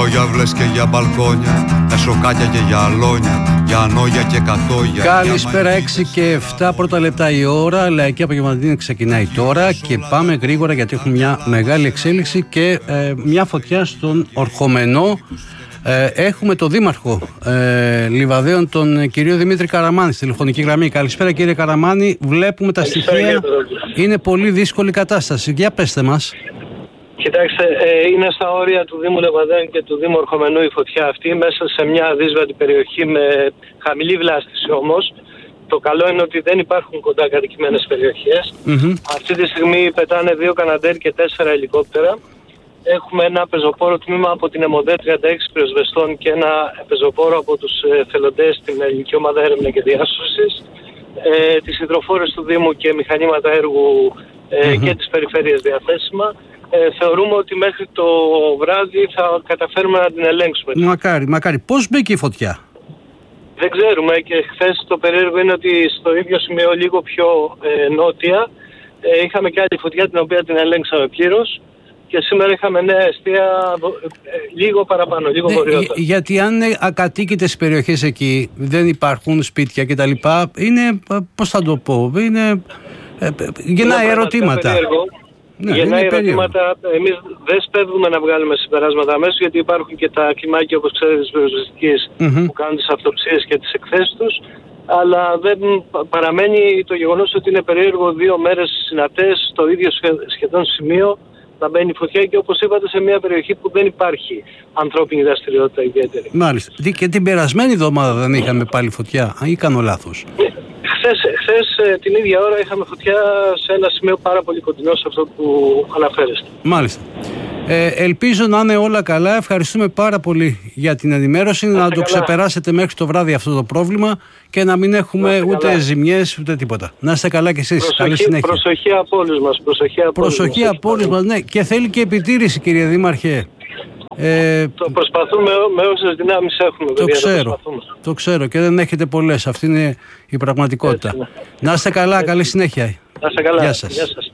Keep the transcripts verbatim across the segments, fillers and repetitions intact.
για βλές και για μπαλκόνια, για σοκάκια και για αλόνια, για ανόγια και κατόγια. Καλησπέρα, έξι και επτά πρώτα λεπτά η ώρα. Λαϊκή Απογευματινή ξεκινάει τώρα και πάμε γρήγορα γιατί έχουμε μια μεγάλη εξέλιξη και ε, μια φωτιά στον Ορχομενό. Ε, έχουμε τον Δήμαρχο ε, Λιβαδέων, τον κύριο Δημήτρη Καραμάνη, στη τηλεφωνική γραμμή. Καλησπέρα κύριε Καραμάνη. Βλέπουμε τα στοιχεία. Είναι πολύ δύσκολη κατάσταση. Για πέστε μας. Κοιτάξτε, ε, είναι στα όρια του Δήμου Λεβαδέων και του Δήμου Ορχομενού η φωτιά αυτή, μέσα σε μια αδύσβατη περιοχή με χαμηλή βλάστηση όμως. Το καλό είναι ότι δεν υπάρχουν κοντά κατοικημένες περιοχές. Mm-hmm. Αυτή τη στιγμή πετάνε δύο Καναντέρ και τέσσερα ελικόπτερα. Έχουμε ένα πεζοπόρο τμήμα από την ΕΜΟΔΕ τριάντα έξι πυροσβεστών και ένα πεζοπόρο από τους εθελοντές στην Ελληνική Ομάδα Έρευνα και Διάσωσης. Ε, τις υδροφόρες του Δήμου και μηχανήματα έργου ε, mm-hmm. και τις περιφέρειες διαθέσιμα. Ε, θεωρούμε ότι μέχρι το βράδυ θα καταφέρουμε να την ελέγξουμε. Μακάρι, μακάρι. Πώς μπήκε η φωτιά? Δεν ξέρουμε, και χθες το περίεργο είναι ότι στο ίδιο σημείο, λίγο πιο ε, νότια, ε, είχαμε και άλλη φωτιά την οποία την ελέγξαμε πλήρως. Και σήμερα είχαμε νέα εστία ε, λίγο παραπάνω, λίγο βορειότερα. Ε, γιατί αν είναι ακατοίκητες περιοχές εκεί, δεν υπάρχουν σπίτια κτλ. Είναι, πώς θα το πω, είναι, ε, γεννάει είναι ερωτήματα. Ναι, γεννάει ερωτήματα. Εμείς δεν σπέβδουμε να βγάλουμε συμπεράσματα αμέσως, γιατί υπάρχουν και τα κλιμάκια, όπως ξέρετε, της πυροσβεστικής mm-hmm. που κάνουν τις αυτοψίες και τις εκθέσεις τους. Αλλά δεν παραμένει το γεγονός ότι είναι περίεργο δύο μέρες συνατές στο ίδιο σχεδόν σημείο να μπαίνει φωτιά, και όπως είπατε σε μια περιοχή που δεν υπάρχει ανθρώπινη δραστηριότητα ιδιαίτερη. Μάλιστα. Και την περασμένη εβδομάδα δεν είχαμε πάλι φωτιά, ή κάνω λάθος? Χθες, χθες την ίδια ώρα είχαμε φωτιά σε ένα σημείο πάρα πολύ κοντινό σε αυτό που αναφέρεστε. Μάλιστα. Ε, ελπίζω να είναι όλα καλά. Ευχαριστούμε πάρα πολύ για την ενημέρωση. Να, να το καλά. ξεπεράσετε μέχρι το βράδυ αυτό το πρόβλημα και να μην έχουμε ούτε καλά. ζημιές ούτε τίποτα. Να είστε καλά κι εσείς. Προσοχή, καλή συνέχεια. Προσοχή από όλους μας. Προσοχή από προσοχή όλους από όλους μας, ναι. Και θέλει και επιτήρηση, κύριε Δήμαρχε. Ε, το προσπαθούμε με όσες δυνάμεις έχουμε. Το ξέρω, το, το ξέρω και δεν έχετε πολλές. Αυτή είναι η πραγματικότητα. Έτσι, ναι. Να είστε καλά, Έτσι. καλή συνέχεια. Να είστε καλά. Γεια σας. Γεια σας.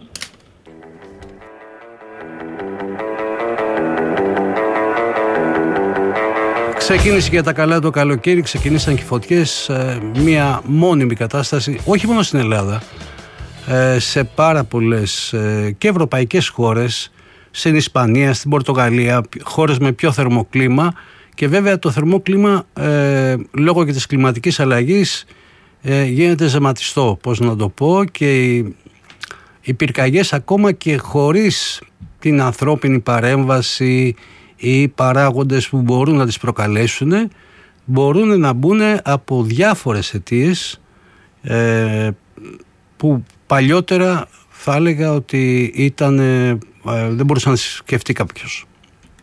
Ξεκίνησε για τα καλά το καλοκαίρι, ξεκινήσαν και φωτιές, ε, μια μόνιμη κατάσταση, όχι μόνο στην Ελλάδα, ε, σε πάρα πολλές ε, και ευρωπαϊκές χώρες, στην Ισπανία, στην Πορτογαλία, χώρες με πιο θερμό κλίμα, και βέβαια το θερμό κλίμα ε, λόγω και της κλιματικής αλλαγής ε, γίνεται ζεματιστό, πώς να το πω, και οι, οι πυρκαγιές ακόμα και χωρίς την ανθρώπινη παρέμβαση ή παράγοντες που μπορούν να τις προκαλέσουν, μπορούν να μπουν από διάφορες αιτίες ε, που παλιότερα θα έλεγα ότι ήταν, ε, δεν μπορούσε να σκεφτεί κάποιος.